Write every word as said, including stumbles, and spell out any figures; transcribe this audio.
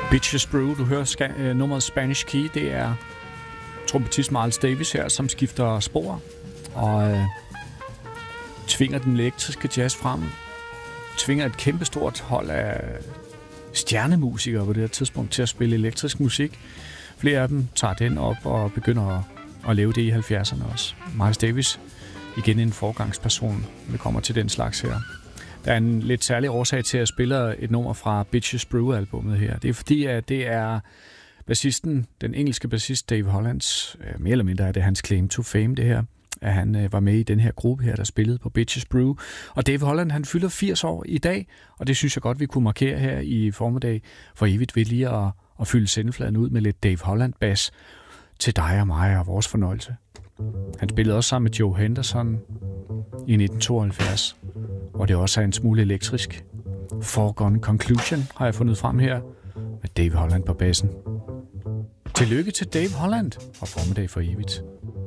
Bitches Brew, du hører ska- øh, nummeret Spanish Key. Det er trompetist Miles Davis her, som skifter spor og øh, tvinger den elektriske jazz frem. Tvinger et kæmpestort hold af stjernemusikere på det her tidspunkt til at spille elektrisk musik. Flere af dem tager den op og begynder at, at lave det i halvfjerdserne også. Miles Davis, igen en forgangsperson, når det kommer til den slags her. Der er en lidt særlig årsag til, at jeg spiller et nummer fra Bitches Brew-albummet her. Det er fordi, at det er bassisten, den engelske bassist Dave Hollands, øh, mere eller mindre er det hans claim to fame, det her, at han øh, var med i den her gruppe her, der spillede på Bitches Brew. Og Dave Holland, han fylder firs år i dag, og det synes jeg godt, vi kunne markere her i formiddag for evigt ved lige at, at fylde sendefladen ud med lidt Dave Holland-bass til dig og mig og vores fornøjelse. Han spillede også sammen med Joe Henderson i nitten tooghalvfjerds, og det også er en smule elektrisk. Foregone Conclusion har jeg fundet frem her med Dave Holland på bassen. Tillykke til Dave Holland og formiddag for evigt.